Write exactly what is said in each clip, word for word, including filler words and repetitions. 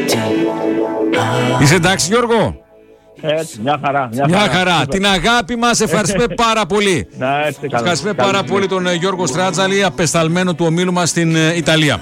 Είσαι εντάξει, Γιώργο? Έτσι, μια χαρά. Μια, μια χαρά. χαρά. Την αγάπη μας, ευχαριστούμε πάρα πολύ. Να είστε καλά. Ευχαριστούμε πάρα πολύ τον Γιώργο Στράτζαλη, απεσταλμένο του ομίλου μας στην Ιταλία.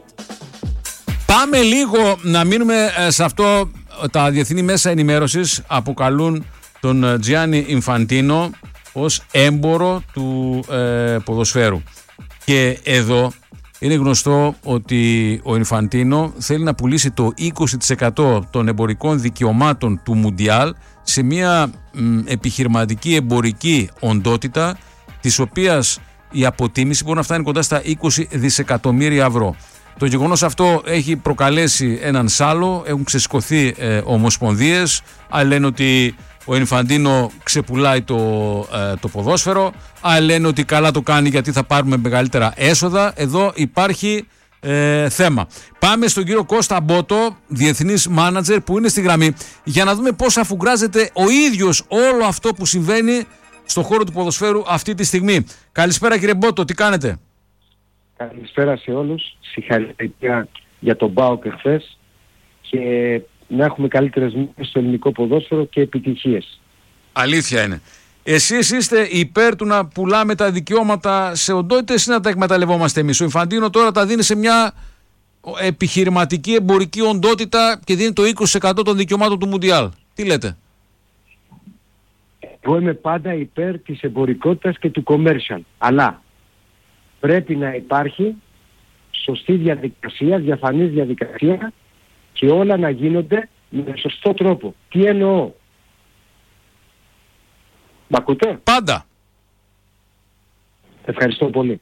Πάμε λίγο να μείνουμε σε αυτό. Τα διεθνή μέσα ενημέρωσης αποκαλούν τον Τζιάννι Ινφαντίνο ως έμπορο του ε, ποδοσφαίρου. Και εδώ είναι γνωστό ότι ο Ινφαντίνο θέλει να πουλήσει το είκοσι τοις εκατό των εμπορικών δικαιωμάτων του Μουντιάλ σε μια μ, επιχειρηματική εμπορική οντότητα, της οποίας η αποτίμηση μπορεί να φτάνει κοντά στα είκοσι δισεκατομμύρια ευρώ. Το γεγονός αυτό έχει προκαλέσει έναν σάλο, έχουν ξεσηκωθεί ε, ομοσπονδίες, άλλοι λένε ότι ο Ινφαντίνο ξεπουλάει το, ε, το ποδόσφαιρο, άλλοι λένε ότι καλά το κάνει γιατί θα πάρουμε μεγαλύτερα έσοδα. Εδώ υπάρχει ε, θέμα. Πάμε στον κύριο Κώστα Μπότο, διεθνής μάνατζερ, που είναι στη γραμμή, για να δούμε πώς αφουγκράζεται ο ίδιος όλο αυτό που συμβαίνει στον χώρο του ποδοσφαίρου αυτή τη στιγμή. Καλησπέρα κύριε Μπότο, τι κάνετε? Καλησπέρα σε όλους. Συγχαρητήρια για τον ΠΑΟΚ εχθές και να έχουμε καλύτερες μήνες στο ελληνικό ποδόσφαιρο και επιτυχίες. Αλήθεια είναι. Εσείς είστε υπέρ του να πουλάμε τα δικαιώματα σε οντότητες ή να τα εκμεταλλευόμαστε εμείς? Ο Ινφαντίνο τώρα τα δίνει σε μια επιχειρηματική εμπορική οντότητα και δίνει το είκοσι τοις εκατό των δικαιωμάτων του Μουντιάλ. Τι λέτε? Εγώ είμαι πάντα υπέρ της εμπορικότητας και του commercial. Αλλά πρέπει να υπάρχει σωστή διαδικασία, διαφανής διαδικασία και όλα να γίνονται με σωστό τρόπο. Τι εννοώ? Μ' ακούτε? Πάντα. Ευχαριστώ πολύ.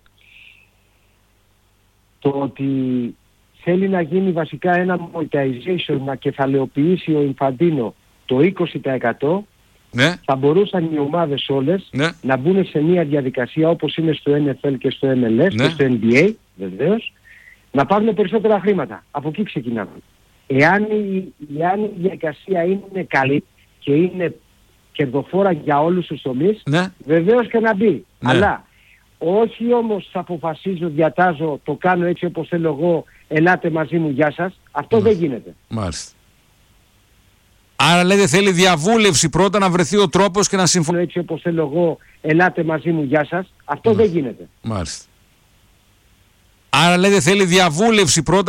Το ότι θέλει να γίνει βασικά ένα monetization, να κεφαλαιοποιήσει ο Ινφαντίνο το είκοσι τοις εκατό, ναι. Θα μπορούσαν οι ομάδες όλες ναι. να μπουν σε μια διαδικασία όπως είναι στο εν εφ ελ και στο εμ ελ ες ναι. και στο εν μπι έι βεβαίως, να πάρουν περισσότερα χρήματα. Από εκεί ξεκινάμε. Εάν η, εάν η διαδικασία είναι καλή και είναι κερδοφόρα για όλους τους τομείς, ναι. βεβαίως και να μπει. Ναι. Αλλά όχι όμως θα αποφασίζω, διατάζω, το κάνω έτσι όπως θέλω εγώ, ελάτε μαζί μου, γεια σας. Αυτό ναι. δεν γίνεται. Μάλιστα. Άρα λέτε θέλει διαβούλευση πρώτα, να βρεθεί ο τρόπος και να συμφωνήσει. Έτσι όπως θέλω εγώ, ελάτε μαζί μου, γεια σας. Αυτό ναι. δεν γίνεται. Μάλιστα. Άρα λέτε θέλει διαβούλευση πρώτα.